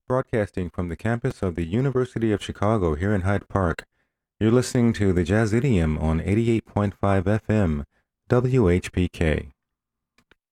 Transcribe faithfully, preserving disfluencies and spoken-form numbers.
Broadcasting from the campus of the University of Chicago here in Hyde Park, you're listening to the Jazz Idiom on eighty-eight point five F M, W H P K.